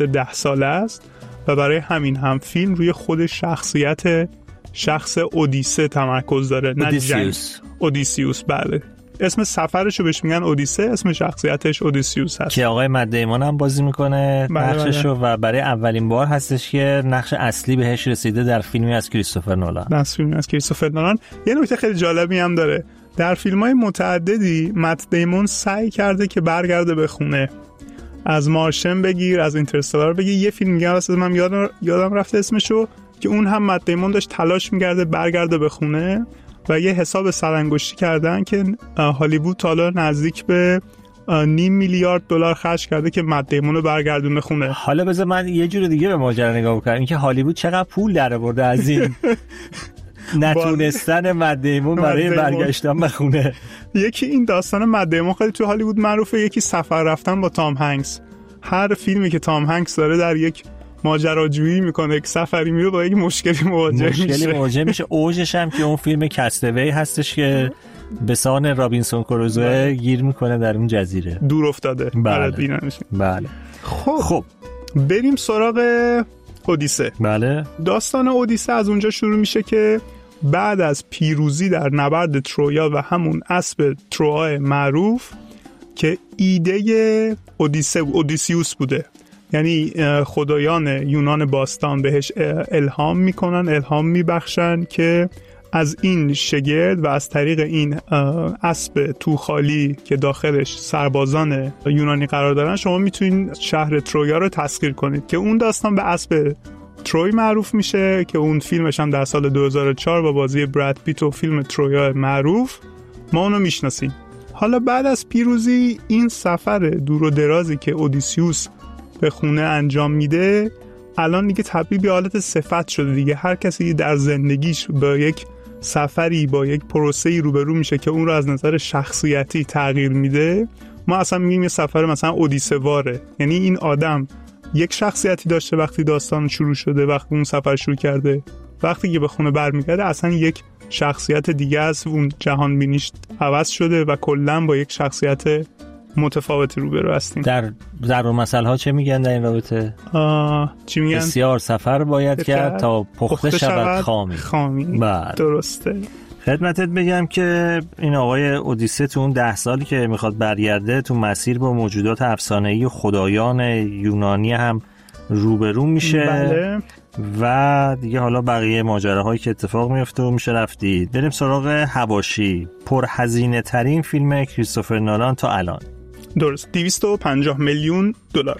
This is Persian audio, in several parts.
گذشته 10 ساله است و برای همین هم فیلم روی خود شخص اودیسه تمرکز داره. اودیسیوس. بله، اسم سفرشو بهش میگن اودیسه، اسم شخصیتش اودیسیوس هست که آقای مت دیمون هم بازی میکنه نقششو و برای اولین بار هستش که نقش اصلی بهش رسیده در فیلمی از کریستوفر نولان. یه نکته خیلی جالبی هم داره، در فیلم‌های متعددی مت دیمون سعی کرده که برگرده به خونه، از مارشن بگیر، از اینترستلار بگیر، یه فیلم میگم واسه من یادم رفته اسمشو که اون هم مت دیمون داشت تلاش می‌کرده برگرده به خونه و یه حساب سرانگشتی کردن که هالیوود تا حالا نزدیک به $500 میلیارد خرج کرده که مت دیمون رو برگردونه خونه. حالا بذار من یه جور دیگه به ماجرا نگاه بکنم، اینکه هالیوود چقدر پول درآورده از این نتونستن مت دیمون برای برگشتن به خونه. یکی این داستان مت دیمون خیلی تو هالیوود معروفه، یکی سفر رفتن با تام هنگس. هر فیلمی که تام هنگس داره در یک ماجراجویی میکنه، یک سفری میره با یک مشکلی مواجه میشه. اوجش هم که اون فیلم کستوی هستش که به سان رابینسون کروزوه گیر میکنه در اون جزیره دور افتاده. بله. خب بریم سراغ اودیسه. بله. داستان اودیسه از اونجا شروع میشه که بعد از پیروزی در نبرد ترویا و همون اسب تروآ معروف که ایده اودیسیوس بوده، یعنی خدایان یونان باستان بهش الهام میبخشن که از این شگرد و از طریق این اسب توخالی که داخلش سربازان یونانی قرار دارن شما میتونین شهر ترویا رو تسخیر کنید، که اون داستان به اسب تروی معروف میشه که اون فیلمش هم در سال 2004 با بازی براد پیت و فیلم ترویا معروف ما اونو میشناسیم. حالا بعد از پیروزی این سفر دور و درازی که اودیسیوس به خونه انجام میده الان دیگه تبدیل به حالت صفت شده دیگه. هر کسی در زندگیش با یک سفری، با یک پروسه‌ای روبرو میشه که اون رو از نظر شخصیتی تغییر میده. ما اصلا میگیم یه سفر مثلا اودیسه واره، یعنی این آدم یک شخصیتی داشته وقتی داستان شروع شده، وقتی اون سفر شروع کرده، وقتی که به خونه برمیگرده اصلا یک شخصیت دیگه است، اون جهان بینیش عوض شده و کلا با یک شخصیت متفاوتی روبرو هستیم. در مسئله ها چه میگن در این رابطه؟ چی میگن؟ بسیار سفر باید کرد تا پخته شود خامی. بله. درسته. خدمتت بگم که این آقای اودیسه تو اون 10 سالی که میخواد برگرده تو مسیر با موجودات افسانه‌ای و خدایان یونانی هم روبرو میشه. بله. و دیگه حالا بقیه ماجراهایی که اتفاق میفته و میشه رفتید. بریم سراغ حواشی. پرهزینه ترین فیلم کریستوفر نولان تا الان. درست، $250 میلیون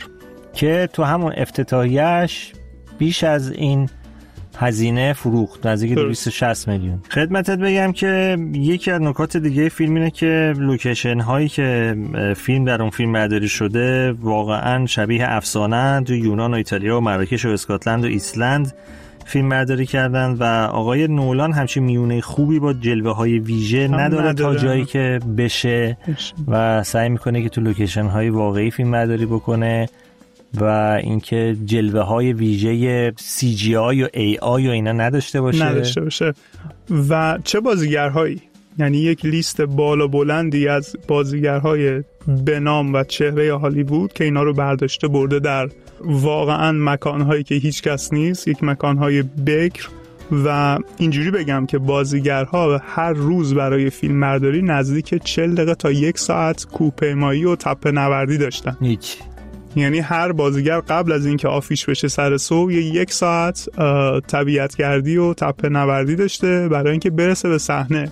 که تو همون افتتاحیه‌اش بیش از این هزینه فروخت، نزدیک 260 میلیون. خدمتت بگم که یکی از نکات دیگه فیلم اینه که لوکیشن هایی که فیلم در اون فیلم برداری شده واقعا شبیه افسانه. تو یونان و ایتالیا و مراکش و اسکاتلند و ایسلند فیلم برداری کردن و آقای نولان همچین میونه خوبی با جلوه های ویژه نداره تا جایی که بشه و سعی میکنه که تو لوکیشن های واقعی فیلم برداری بکنه و اینکه جلوه های ویژه CGI و AI و اینا نداشته باشه. و چه بازیگرهایی، یعنی یک لیست بالا بلندی از بازیگرهای به نام و چهره هالیوود که اینا رو برداشته برده در واقعا مکانهایی که هیچ کس نیست، یک مکانهای بکر. و اینجوری بگم که بازیگرها هر روز برای فیلم برداری نزدیک 40 دقیقه تا 1 ساعت کوهپیمایی و تپه نوردی داشتن. یعنی هر بازیگر قبل از اینکه آفیش بشه سر صبح 1 ساعت طبیعتگردی و تپه نوردی داشته برای اینکه برسه به صحنه.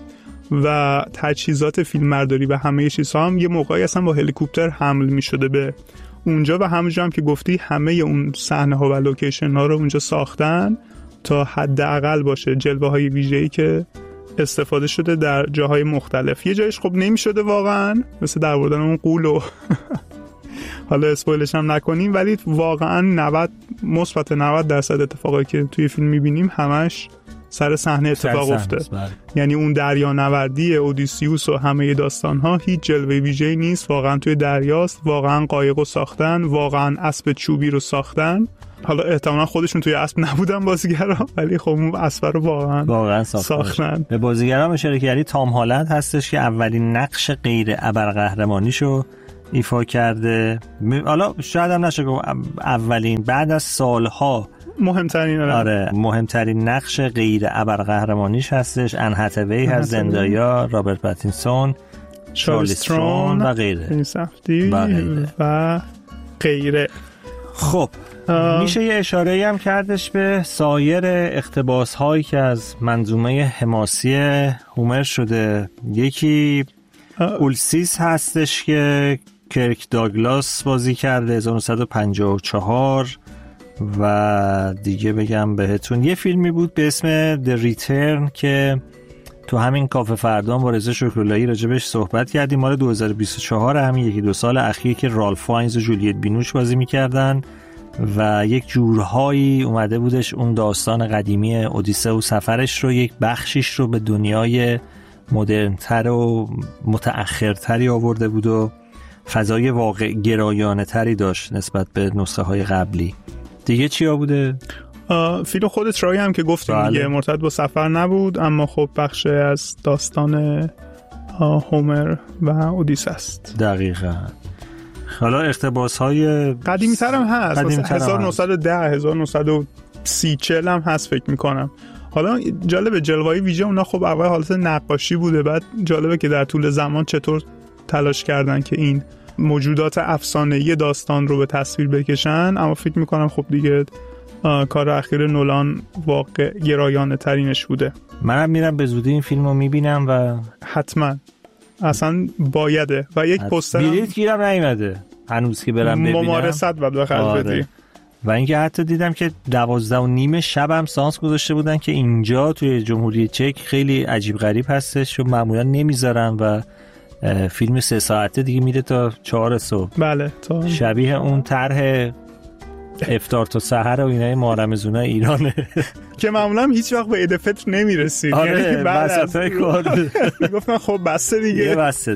و تجهیزات فیلمبرداری و همه چیزها هم یه موقعی اصلا با هلیکوپتر حمل می شده به اونجا و همونجا هم که گفتی همه اون صحنه ها و لوکیشن ها رو اونجا ساختن تا حداقل باشه جلوه های ویژه‌ای که استفاده شده در جاهای مختلف. یه جایش خب نمی شده واقعا، مثل در بردن اون قول و حالا اسپویلش هم نکنیم، ولی واقعا 90% اتفاقایی که توی فیلم میبینیم همش سر صحنه اتفاق افتاد. یعنی اون دریا نوردی اودیسیوس و همه داستان‌ها هیچ جلوه ویژه‌ای نیست، واقعا توی دریاست، واقعا قایقو ساختن، واقعا اسب چوبی رو ساختن. حالا احتمالاً خودشون توی اسب نبودن بازیگرا، ولی خب اون اسب رو واقعا ساختن. به بازیگرا اشاره کردی، تام هالند هستش که اولین نقش غیر ابرقهرمانیشو ایفا کرده. حالا شاید هم نشه گفت اولین، بعد از سالها مهمترین نقش غیر ابرقهرمانیش هستش. ان هتوی هست، زندایا، رابرت پاتینسون، چارلی استرون و غیره و غیره. خب میشه یه اشاره‌ای هم کردش به سایر اقتباس هایی که از منظومه حماسی هومر شده. یکی اولسیس هستش که کرک داگلاس بازی کرده 1954 و دیگه بگم بهتون یه فیلمی بود به اسم The Return که تو همین کافه فردان با رضا شکراللهی راجبش صحبت کردیم، مال 2024 همین یکی دو سال اخیر که رالف فاینز و جولیت بینوش بازی میکردن و یک جورهایی اومده بودش اون داستان قدیمی اودیسه و سفرش رو یک بخشیش رو به دنیای مدرن‌تر و متأخرتری آورده بود و فضای واقع گرایانه تری داشت نسبت به نسخه های قبلی. دیگه چیا بوده؟ فیلم خود ترای هم که گفتیم دیگه مرتبط با سفر نبود، اما خب بخش از داستان هومر و اودیسه است. دقیقاً. حالا اقتباس های قدیمی تر هم هست، 1910 1930 40 هم هست فکر میکنم. حالا جالبه جلوه‌ای ویژه اونا خب اول حالت نقاشی بوده، بعد جالبه که در طول زمان چطور تلاش کردن که این موجودات افسانه‌ای داستان رو به تصویر بکشن. اما فکر میکنم خب دیگه کار اخیر نولان واقع گرایانه ترینش بوده. منم میرم به زودی این فیلم رو میبینم و حتما اصلا بایده. و یک پوستر بلیط گیرم نیومده هنوز که برم ببینم، ممارست بعد بخرج بدی. و اینکه حتی دیدم که 12:30 شب هم سانس گذاشته بودن که اینجا توی جمهوری چک خیلی عجیب غریب هستش و معمولا نمیذارن و فیلم 3 ساعته دیگه میره تا 4 صبح. بله شبیه اون طرح افطار تا سحر و اینای مارمزونای ایرانه که معمولا هیچ وقت به عید فطر نمیرسید. آره وسطای کار گفتن خب بسته دیگه، یه بسته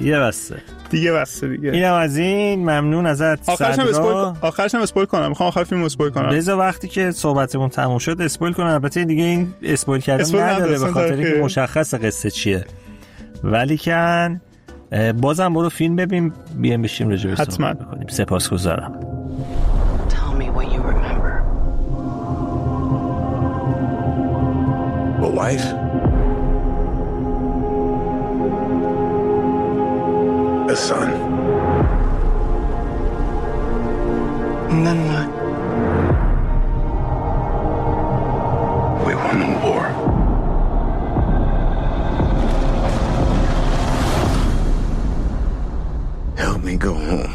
دیگه. اینم از این. ممنون ازت. آخرش هم اسپویل کنم، میخوام آخر فیلم اسپویل کنم. بذار وقتی که صحبتمون تموم شد اسپویل کنم. البته دیگه این اسپویل کردن نداره به خاطر اینکه مشخصه قصه چیه، ولی کن بازم برو فیلم ببین، بیام بشیم راجع بهش صحبت بکنیم. سپاسگزارم. A wife? A son? And then what? We won the war. Help me go home.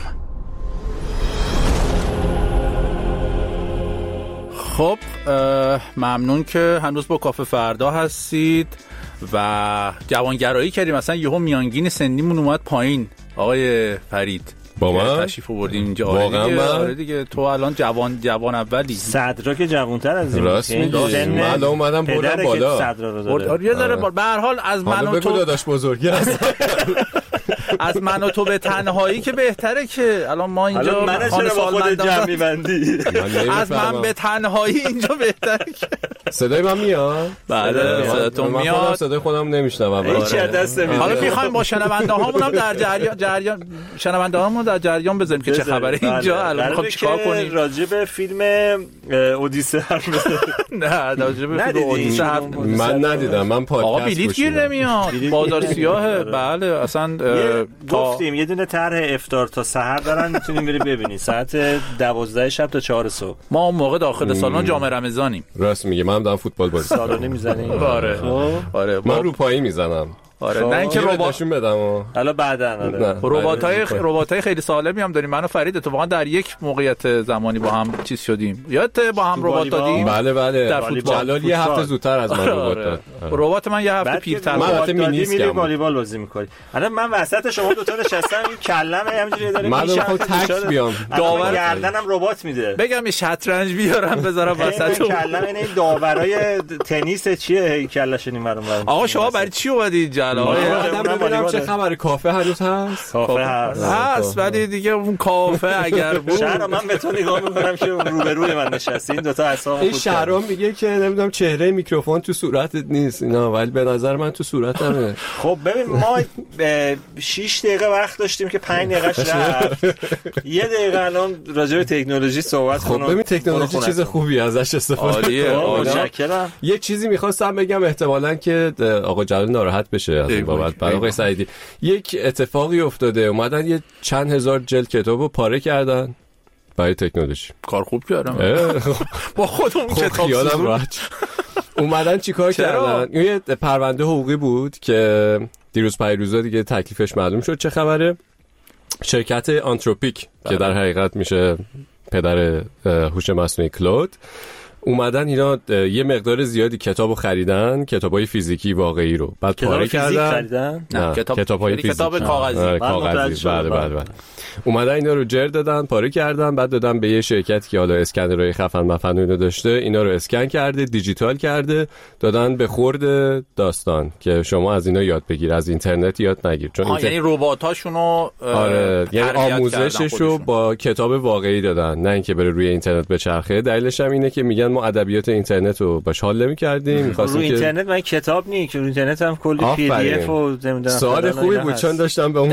خب ممنون که هنوز با کافه فردا هستید و جوانگرایی کردیم. مثلا یهو میانگین سنیمون اومد پایین. آقای فرید با من تشریف آوردیم اینجا. واقعا دیگه تو الان جوان اولی. صدرا که جوان‌تر از این. راست میگی. من اومدم بردم بالا. یه ذره به هر حال از من و تو داداش بزرگی هست. از من و تو به تنهایی که بهتره که الان ما اینجا خانه سالمند جمع می‌بندی. از من به تنهایی اینجا بهتره که صدای من میاد؟ بله صداتون میاد. صدای خودم نمیشنوم. هیچ دست نمیاد. حالا می‌خوایم با شنونده‌هامون هم در جریان شنونده‌هامون در جریان بزنیم که چه خبره اینجا. الان می‌خوام چیکار کنیم؟ راجع به فیلم اودیسه حرف بزنیم. نه راجع به فیلم اودیسه حرف من ندیدم. من پادکست آقا بلیط گیر نمیاد. بازار سیاهه. بله اصلا گفتیم یه دونه طرح افطار تا سحر دارن، میتونیم بری ببینید ساعت 12 شب تا 4 صبح. ما اون موقع داخل سالن جام رمضانیم. راست میگه. منم دارم فوتبال بازی سالونی میزنیم. آره من رو پایی میزنم. آره نه اینکه رباتشون بدم حالا بعداً رباتای خیلی سالمی هم داریم. من و فرید اتفاقا در یک موقعیت زمانی با هم چیز شدیم. یادت با هم ربات دادیم؟ بله در فوتبال. جلال یه هفته زودتر از من ربات داد. ربات من یه هفته پیرتر. من البته مینیسکم. والیبال بازی می‌کنی. الان من وسط شما دو تا نشستم، این کلمه همینجوری داره میشه. من می‌خوام تک بیام. داور گردنم ربات میده. بگم شطرنج بیارم بذارم وسط. کلمه این داورای تنیس چیه کله‌ش این برام. آقا شما برای چی اومدید اینجا؟ ببینم چه خبر. کافه هنوز هست؟ کافه هست ولی دیگه اون کافه اگر بود شهر من به تو نگاه میکنم که روبروی من نشستین دو تا اعصاب این شهرام میگه که نمیدونم چهره میکروفون تو صورتت نیست اینا، ولی به نظر من تو صورتمه. خب ببین ما 6 دقیقه وقت داشتیم که 5 دقیقه رفت. یه دقیقه الان راجع به تکنولوژی صحبت کنیم. خب ببین تکنولوژی چیز خوبی ازش استفاده متشکرم. یه چیزی می‌خواستم بگم احتمالاً که آقا جلال ناراحت بشه از این بابت. برای آقای سعیدی یک اتفاقی افتاده، اومدن یه چند هزار جلد کتابو پاره کردن برای تکنولوژی. کار خوب کردم با خودم کتاب خیالم راحت. اومدن چیکار کردن؟ یه پرونده حقوقی بود که دیروز پیروزا دیگه تکلیفش معلوم شد چه خبره. شرکت آنتروپیک که در حقیقت میشه پدر هوش مصنوعی کلود، اومدن اینا یه مقدار زیادی کتابو خریدن، کتابای فیزیکی واقعی رو، بعد پاره کردن. نه کتابای فیزیکی، کتاب کاغذی. بله. اومدن اینا رو جر دادن، پاره کردن، بعد دادن به یه شرکتی که حالا اسکنرهای خفن مفن اینو داشته، اینا رو اسکن کرده، دیجیتال کرده، دادن به خورد داستان که شما از اینا یاد بگیر، از اینترنت یاد نگیر. چون یعنی رباتاشونو یعنی آموزششو با کتاب واقعی دادن، نه اینکه بره روی اینترنت بچرخه. دلیلش هم اینه که میگن ما ادبیات اینترنت رو باش حال نمی‌کردیم، می‌خواستیم که اینترنت من کتاب نیست که اینترنت هم کلی پی دی اف و نمی‌دونم. سوال خوبی بود چون داشتم به اون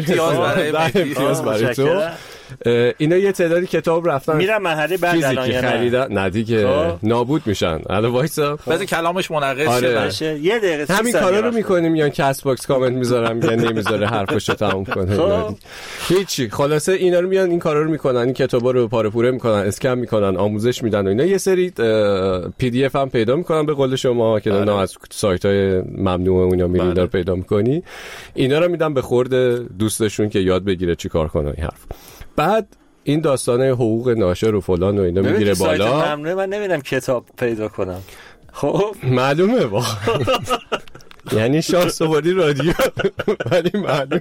امتیاز برای تو. اینا یه تعدادی کتاب رفتن میرن مرحله بعد الان خریدن، نه دیگه نابود میشن. الان وایسا بعد کلامش منقض شه. یه دقیقه همین کارا رو میکنیم، میان کست باکس کامنت میذارم میگن نمیذاره حرفشو تموم کنه. هیچی، خلاصه اینا رو میان این کارا رو میکنن، این کتابا رو پاره پوره میکنن، اسکن میکنن، آموزش میدن و اینا. یه سری پی دی اف هم پیدا میکنن به قول شما که نه از سایت‌های ممنوعه اینا میرین دار پیدا میکنی. اینا رو میدن به خورد دوستشون که یاد بگیره چیکار کنه این حرف. بعد این داستان حقوق ناشر و فلان و اینا میگیره بالا. سایت ممنوعه، من نمیدونم کتاب پیدا کنم. خب معلومه واقعا یعنی شانس آوردی رادیو ولی معلومه.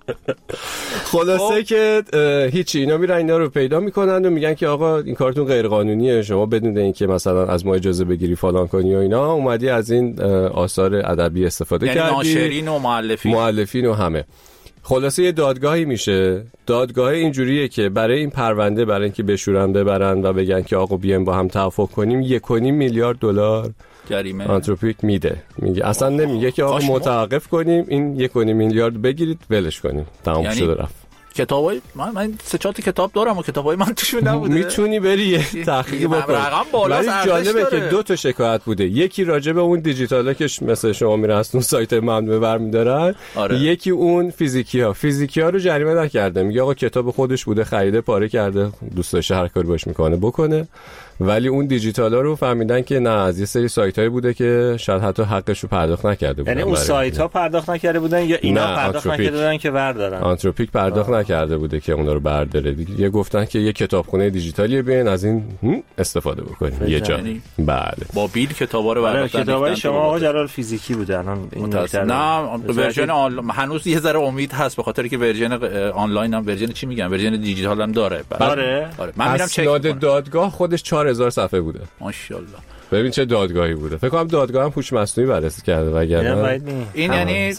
خلاصه که هیچی، اینا میرن اینا رو پیدا میکنن و میگن که آقا این کارتون غیر قانونیه، شما بدون اینکه مثلا از ما اجازه بگیری فلان کنی و اینا اومدی از این آثار ادبی استفاده کردی، یعنی ناشرین و مؤلفین و همه. خلاصه یه دادگاهی میشه. دادگاه اینجوریه که برای این پرونده، برای اینکه بشورن ببرن و بگن که آقا بیایم با هم توافق کنیم، 1.5 میلیارد دلار جریمه آنتروپیک میده. میگه اصلا نمیگه که آقا متوقف کنیم، این 1.5 میلیارد بگیرید ولش کنیم، تمام شده رفت. کتابای من 3-4 تا کتاب دارم و کتابای من توشون نبوده. میتونی بری یه تحقیق بکنی. ولی جالبه که 2 تا شکایت بوده، یکی راجع به اون دیجیتالا که مثلا شما میرن سایت ممنوعه برمی‌دارن، یکی اون فیزیکی‌ها رو جریمه نکرده. میگه آقا کتاب خودش بوده، خریده، پاره کرده، دوست داشته هر کاری باش میکنه بکنه. ولی اون دیجیتالا رو فهمیدن که نه، از یه سری سایت‌های بوده که شاید حتی حقش رو پرداخت نکرده بودن. یعنی اون سایت‌ها پرداخت نکرده بودن یا اینا پرداخت نکرده بودن که بردارن؟ آنتروپیک پرداخت نکرده بوده که اونا رو برداره دیگه. یه گفتن که یه کتابخونه دیجیتالی بیاین از این استفاده بکنین یه جا. بله با بیل کتابا رو برداشتن. کتابای شما آقا جلال فیزیکی بوده الان این نه ورژن هنوز یه ذره امید هست به خاطر که ورژن آنلاین هم ورژن چی میگن ورژن دیجیتال هم داره. آره من میرم چک دادگاه خودش 4000 صفحه بوده. ماشاءالله. ببین چه دادگاهی بوده. فکر کنم دادگاه هم هوش مصنوعی بررسی کرده وگرنه این یعنی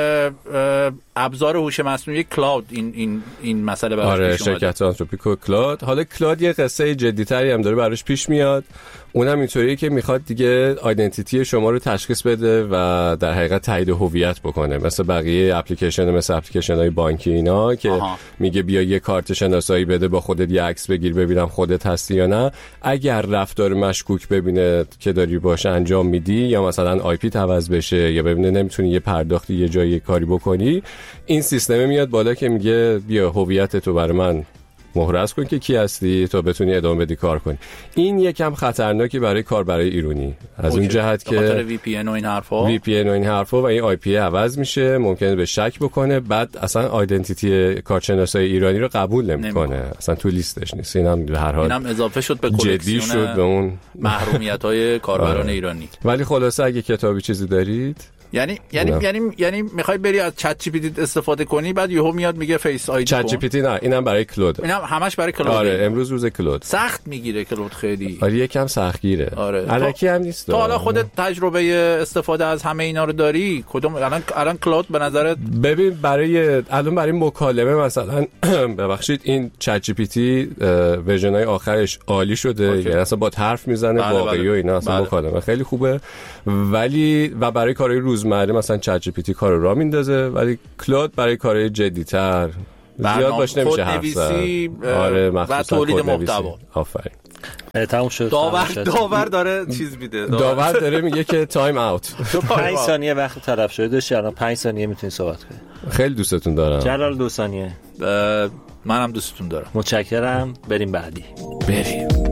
ابزار هوش مصنوعی کلاود این مسئله براش پیش اومده. شرکت آنتروپیک و کلاود. حالا کلاود یه قصه جدی‌تری هم داره براش پیش میاد. اونم اینطوریه که میخواد دیگه آیدنتیتی شما رو تشخیص بده و در حقیقت تایید هویت بکنه، مثل بقیه اپلیکیشن، مثل اپلیکیشن‌های بانکی اینا که میگه بیا یه کارت شناسایی بده، با خودت یه عکس بگیر ببینم خودت هستی یا نه. اگر رفتار مشکوک ببینه که داری باشه انجام میدی، یا مثلا آی پی عوض بشه، یا ببینه نمیتونی یه پرداختی یه جایی کاری بکنی، این سیستم میاد بالا که میگه بیا هویتتو برای من مهرس کن که کی هستی تا بتونی ادامه بدی کار کنی. این یکم خطرناکی برای کاربرای ایرانی از اون جهت که خاطر وی پی ان و این حرفا و این آی پی عوض میشه، ممکنه به شک بکنه، بعد اصلا آیدنتیتی کارشناسای ایرانی رو قبول نمیکنه، اصلا تو لیستش نیست. اینم به هر حال اینم اضافه شد به جدی شد به اون محرومیت‌های کاربران ایرانی. ولی خلاصه اگه کتابی چیزی دارید یعنی میخوای بری از چت جی پی تی استفاده کنی، بعد یهو میاد میگه فیس آی دی چت جی پی تی نه، اینم برای کلود، اینم همش برای کلود. آره امروز روز کلود. سخت میگیره کلود خیلی. آره یکم سختگیره. آره الکی هم نیست. تو حالا خودت تجربه استفاده از همه اینا رو داری؟ کدوم الان کلود به نظرت؟ ببین برای مکالمه مثلا ببخشید این چت جی پی تی ورژن‌های آخرش عالی شده، یعنی اصلا با حرف میزنه واقعی و اینا، اصلا مکالمه خیلی خوبه. ولی و برای کارهای روزمره مثلا چت جی پی تی کارو را میندازه، ولی کلود برای کارهای جدی‌تر زیاد باش نمیشه حرف زد. آره و تولید محتوا. آفرین. تموم شد. داور داره چیز میده. داور داره میگه که تایم اوت. 5 ثانیه وقت طرف شده، داشتی الان 5 ثانیه میتونی صحبت کنی. خیلی دوستتون دارم. جلال 2 ثانیه. منم دوستتون دارم. متشکرم. بریم بعدی. بریم.